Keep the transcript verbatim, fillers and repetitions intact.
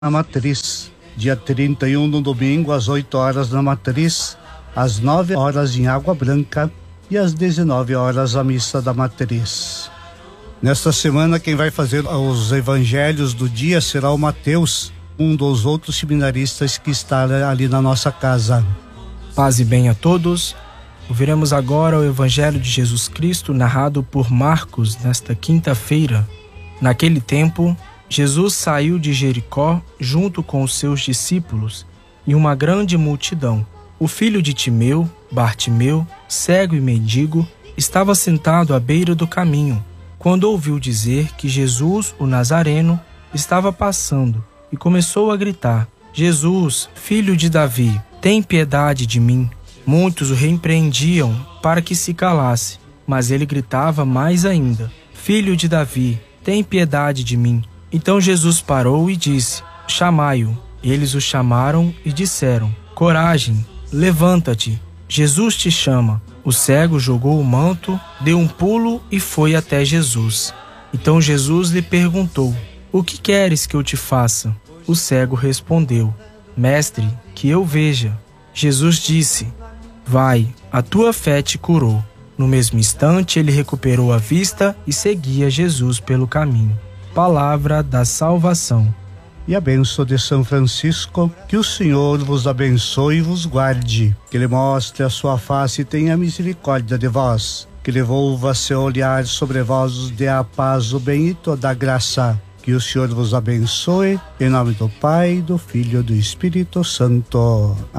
na Matriz. Dia trinta e um, no domingo, às oito horas na Matriz, às nove horas em Água Branca e às dezenove horas a missa da Matriz. Nesta semana, quem vai fazer os evangelhos do dia será o Mateus, um dos outros seminaristas que está ali na nossa casa. Paz e bem a todos. Ouviremos agora o Evangelho de Jesus Cristo narrado por Marcos nesta quinta-feira. Naquele tempo, Jesus saiu de Jericó junto com os seus discípulos e uma grande multidão. O filho de Timeu, Bartimeu, cego e mendigo, estava sentado à beira do caminho, quando ouviu dizer que Jesus, o Nazareno, estava passando e começou a gritar: Jesus, filho de Davi, tem piedade de mim. Muitos o repreendiam para que se calasse, mas ele gritava mais ainda: Filho de Davi, tem piedade de mim. Então Jesus parou e disse: Chamai-o. Eles o chamaram e disseram: Coragem, levanta-te, Jesus te chama. O cego jogou o manto, deu um pulo e foi até Jesus. Então Jesus lhe perguntou: O que queres que eu te faça? O cego respondeu: Mestre, que eu veja. Jesus disse: Vai, a tua fé te curou. No mesmo instante ele recuperou a vista e seguia Jesus pelo caminho. Palavra da salvação. E a bênção de São Francisco, que o Senhor vos abençoe e vos guarde, que Ele mostre a sua face e tenha misericórdia de vós, que Ele volva seu olhar sobre vós, vos dê a paz, o bem e toda a graça. Que o Senhor vos abençoe, em nome do Pai, do Filho e do Espírito Santo.